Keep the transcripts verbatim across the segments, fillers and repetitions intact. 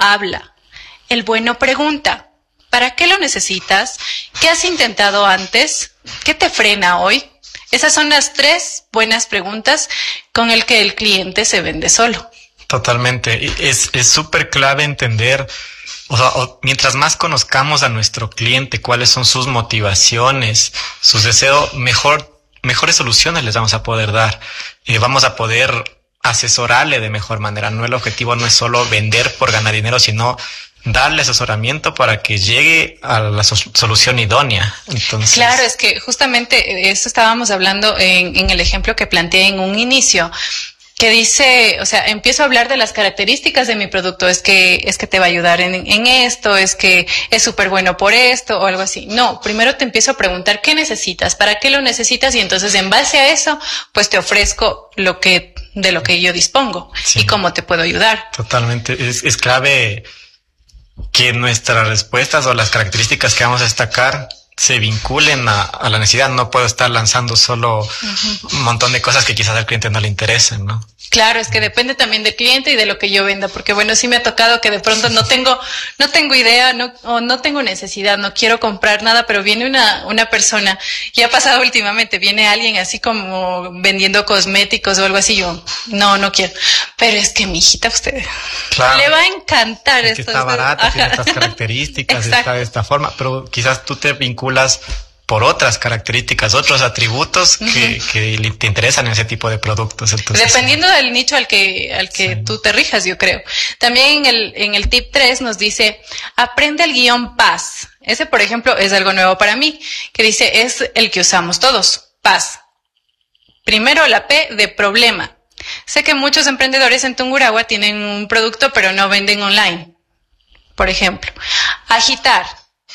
habla. El bueno pregunta. ¿Para qué lo necesitas? ¿Qué has intentado antes? ¿Qué te frena hoy? Esas son las tres buenas preguntas con el que el cliente se vende solo. Totalmente. Es es súper clave entender, o sea, o, mientras más conozcamos a nuestro cliente, cuáles son sus motivaciones, sus deseos, mejor, mejores soluciones les vamos a poder dar. Eh, vamos a poder asesorarle de mejor manera. No, el objetivo no es solo vender por ganar dinero, sino darle asesoramiento para que llegue a la so- solución idónea. Entonces, claro, es que justamente eso estábamos hablando en, en el ejemplo que planteé en un inicio, que dice, o sea, empiezo a hablar de las características de mi producto, es que es que te va a ayudar en, en esto, es que es súper bueno por esto o algo así. No, primero te empiezo a preguntar qué necesitas, para qué lo necesitas, y entonces en base a eso, pues te ofrezco lo que de lo que yo dispongo, sí, y cómo te puedo ayudar. Totalmente, es, es clave que nuestras respuestas o las características que vamos a destacar se vinculen a, a la necesidad. No puedo estar lanzando solo uh-huh. un montón de cosas que quizás al cliente no le interesen, ¿no? Claro, es que depende también del cliente y de lo que yo venda, porque bueno, sí me ha tocado que de pronto no tengo, no tengo idea, no, o no tengo necesidad, no quiero comprar nada, pero viene una, una persona, y ha pasado últimamente, viene alguien así como vendiendo cosméticos o algo así, yo, no, no quiero, pero es que mi hijita, usted, claro, le va a encantar esto. Está barato, tiene estas características, está de esta forma, pero quizás tú te vinculas por otras características, otros atributos uh-huh. que, que te interesan en ese tipo de productos. Entonces, dependiendo del nicho al que, al que sí. tú te rijas, yo creo. También en el, en el tip tres nos dice, aprende el guión P A S. Ese, por ejemplo, es algo nuevo para mí, que dice, es el que usamos todos, P A S. Primero la P de problema. Sé que muchos emprendedores en Tungurahua tienen un producto, pero no venden online. Por ejemplo, agitar.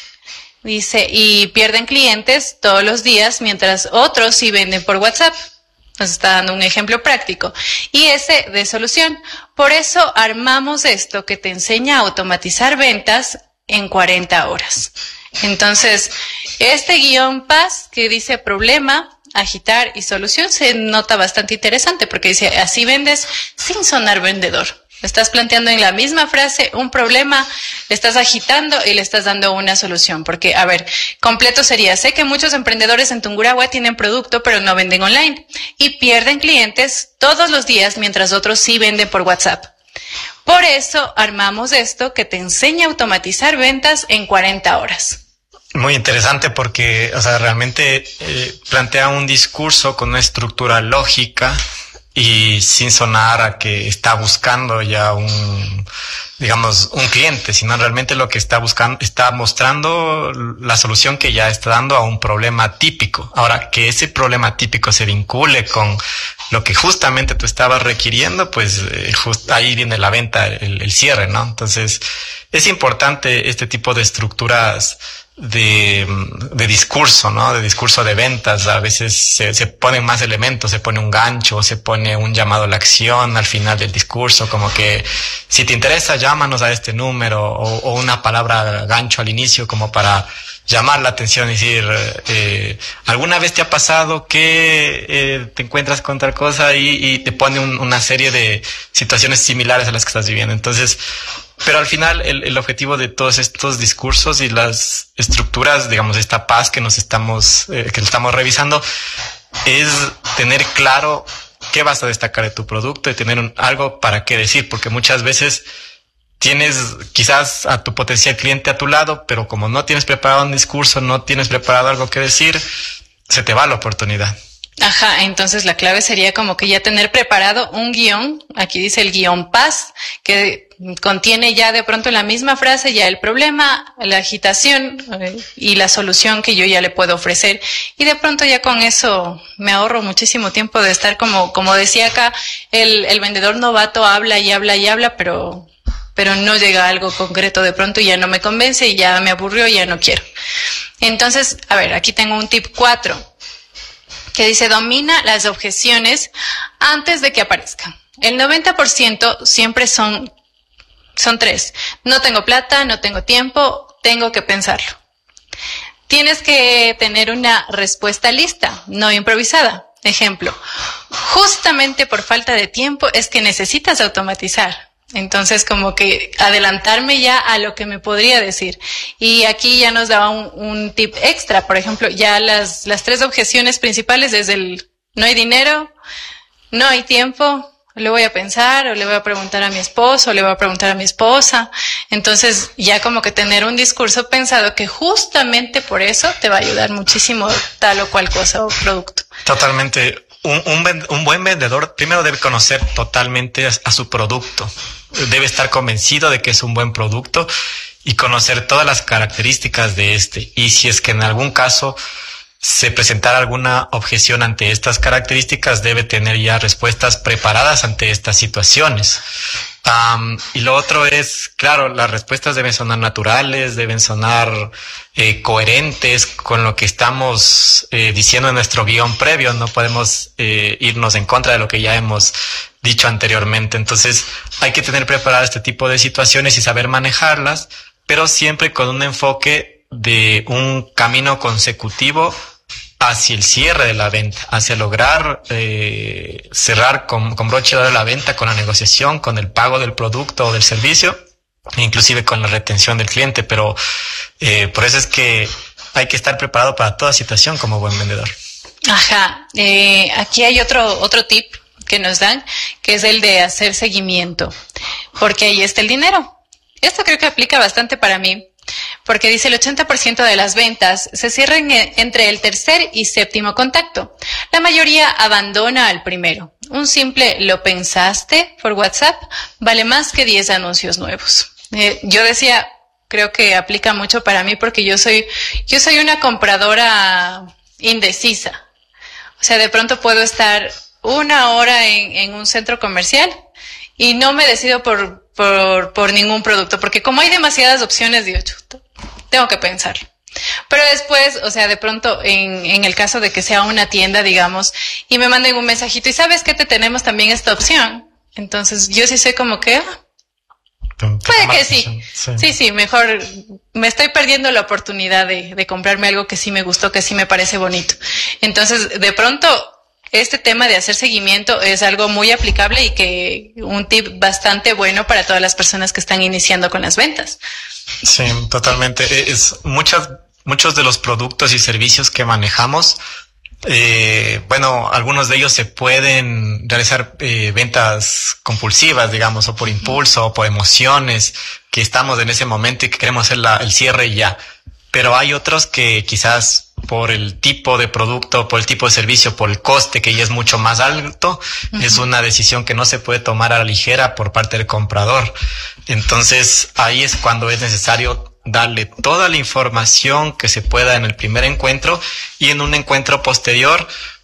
Dice, y pierden clientes todos los días, mientras otros sí venden por WhatsApp. Nos está dando un ejemplo práctico. Y ese de solución. Por eso armamos esto que te enseña a automatizar ventas en cuarenta horas. Entonces, este guión P A S que dice problema, agitar y solución se nota bastante interesante porque dice, así vendes sin sonar vendedor. Estás planteando en la misma frase un problema, le estás agitando y le estás dando una solución. Porque, a ver, completo sería, sé que muchos emprendedores en Tungurahua tienen producto pero no venden online y pierden clientes todos los días mientras otros sí venden por WhatsApp. Por eso armamos esto que te enseña a automatizar ventas en cuarenta horas. Muy interesante porque, o sea, realmente eh, plantea un discurso con una estructura lógica y sin sonar a que está buscando ya un, digamos, un cliente, sino realmente lo que está buscando, está mostrando la solución que ya está dando a un problema típico. Ahora, que ese problema típico se vincule con lo que justamente tú estabas requiriendo, pues eh, just, ahí viene la venta, el, el cierre, ¿no? Entonces, es importante este tipo de estructuras de, de discurso, ¿no? De discurso de ventas. A veces se, se ponen más elementos, se pone un gancho, se pone un llamado a la acción al final del discurso, como que si te interesa, llámanos a este número, o, o una palabra gancho al inicio como para llamar la atención y decir, eh, ¿alguna vez te ha pasado que eh, te encuentras con tal cosa? Y, y te pone un, una serie de situaciones similares a las que estás viviendo. Entonces, pero al final el, el objetivo de todos estos discursos y las estructuras, digamos, esta P A S que nos estamos, eh, que estamos revisando, es tener claro qué vas a destacar de tu producto y tener un, algo para qué decir, porque muchas veces tienes quizás a tu potencial cliente a tu lado, pero como no tienes preparado un discurso, no tienes preparado algo que decir, se te va la oportunidad. Ajá, entonces la clave sería como que ya tener preparado un guión, aquí dice el guión P A S, que contiene ya de pronto en la misma frase ya el problema, la agitación eh, y la solución que yo ya le puedo ofrecer, y de pronto ya con eso me ahorro muchísimo tiempo de estar como, como decía acá, el, el vendedor novato habla y habla y habla, pero, pero no llega a algo concreto de pronto y ya no me convence y ya me aburrió y ya no quiero. Entonces, a ver, aquí tengo un tip cuatro. Que dice, domina las objeciones antes de que aparezcan. El noventa por ciento siempre son, son tres. No tengo plata, no tengo tiempo, tengo que pensarlo. Tienes que tener una respuesta lista, no improvisada. Ejemplo, justamente por falta de tiempo es que necesitas automatizar. Entonces, como que adelantarme ya a lo que me podría decir. Y aquí ya nos daba un, un tip extra. Por ejemplo, ya las, las tres objeciones principales es el no hay dinero, no hay tiempo, le voy a pensar, o le voy a preguntar a mi esposo, o le voy a preguntar a mi esposa. Entonces, ya como que tener un discurso pensado que justamente por eso te va a ayudar muchísimo tal o cual cosa o producto. Totalmente. Un, un, un buen vendedor primero debe conocer totalmente a, a su producto. Debe estar convencido de que es un buen producto y conocer todas las características de este. Y si es que en algún caso se presentara alguna objeción ante estas características, debe tener ya respuestas preparadas ante estas situaciones. Um, y lo otro es, claro, las respuestas deben sonar naturales, deben sonar eh, coherentes con lo que estamos eh, diciendo en nuestro guión previo. No podemos eh, irnos en contra de lo que ya hemos dicho anteriormente. Entonces, hay que tener preparado este tipo de situaciones y saber manejarlas, pero siempre con un enfoque de un camino consecutivo hacia el cierre de la venta, hacia lograr eh, cerrar con, con broche de oro la venta, con la negociación, con el pago del producto o del servicio, inclusive con la retención del cliente. Pero eh, por eso es que hay que estar preparado para toda situación como buen vendedor. Ajá. Eh, aquí hay otro otro tip que nos dan, que es el de hacer seguimiento, porque ahí está el dinero. Esto creo que aplica bastante para mí, porque dice el ochenta por ciento de las ventas se cierran entre el tercer y séptimo contacto. La mayoría abandona al primero. Un simple "lo pensaste" por WhatsApp vale más que diez anuncios nuevos. Eh, yo decía, creo que aplica mucho para mí porque yo soy, yo soy una compradora indecisa. O sea, de pronto puedo estar una hora en, en un centro comercial y no me decido por Por, por ningún producto, porque como hay demasiadas opciones, digo, chuta, tengo que pensarlo. Pero después, o sea, de pronto, en, en el caso de que sea una tienda, digamos, y me manden un mensajito, y ¿sabes qué? Te tenemos también esta opción. Entonces, yo sí soy como que, ah, puede que sí. sí. Sí, sí, mejor me estoy perdiendo la oportunidad de, de comprarme algo que sí me gustó, que sí me parece bonito. Entonces, de pronto, este tema de hacer seguimiento es algo muy aplicable y que un tip bastante bueno para todas las personas que están iniciando con las ventas. Sí, totalmente. Es muchas, muchos de los productos y servicios que manejamos, eh, bueno, algunos de ellos se pueden realizar eh, ventas compulsivas, digamos, o por impulso, o por emociones, que estamos en ese momento y que queremos hacer la, el cierre ya. Pero hay otros que quizás por el tipo de producto, por el tipo de servicio, por el coste que ya es mucho más alto, uh-huh. Es una decisión que no se puede tomar a la ligera por parte del comprador. Entonces ahí es cuando es necesario darle toda la información que se pueda en el primer encuentro, y en un encuentro posterior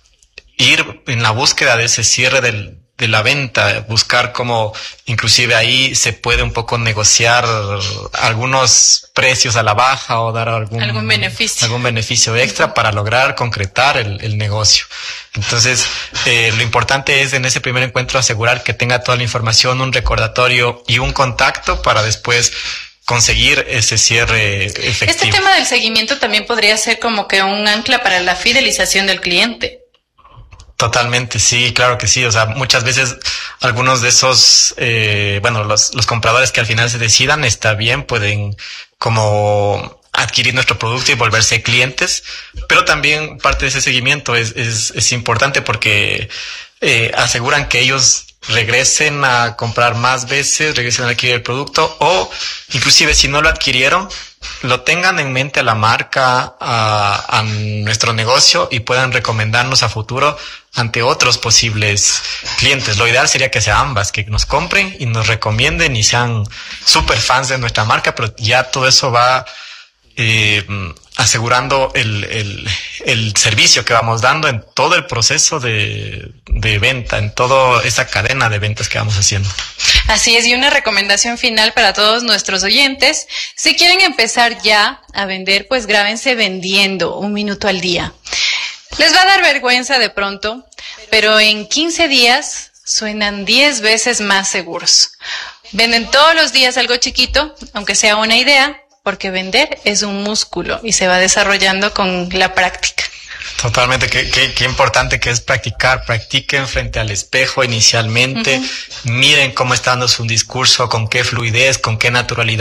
ir en la búsqueda de ese cierre del de la venta, buscar cómo inclusive ahí se puede un poco negociar algunos precios a la baja o dar algún, algún beneficio algún beneficio extra uh-huh. para lograr concretar el, el negocio. Entonces, eh, lo importante es en ese primer encuentro asegurar que tenga toda la información, un recordatorio y un contacto para después conseguir ese cierre efectivo. Este tema del seguimiento también podría ser como que un ancla para la fidelización del cliente. Totalmente, sí, claro que sí. O sea, muchas veces algunos de esos, eh, bueno, los, los compradores que al final se decidan, está bien, pueden como adquirir nuestro producto y volverse clientes, pero también parte de ese seguimiento es, es, es importante porque eh, aseguran que ellos regresen a comprar más veces, regresen a adquirir el producto, o inclusive si no lo adquirieron, lo tengan en mente a la marca, a, a nuestro negocio, y puedan recomendarnos a futuro ante otros posibles clientes. Lo ideal sería que sean ambas, que nos compren y nos recomienden y sean super fans de nuestra marca, pero ya todo eso va eh, asegurando el, el, el servicio que vamos dando en todo el proceso de, de venta, en toda esa cadena de ventas que vamos haciendo. Así es, y una recomendación final para todos nuestros oyentes: si quieren empezar ya a vender, pues grábense vendiendo un minuto al día. Les va a dar vergüenza de pronto, pero en quince días suenan diez veces más seguros. Venden todos los días algo chiquito, aunque sea una idea, porque vender es un músculo y se va desarrollando con la práctica. Totalmente, qué, qué, qué importante que es practicar. Practiquen frente al espejo inicialmente, uh-huh. Miren cómo está dando su discurso, con qué fluidez, con qué naturalidad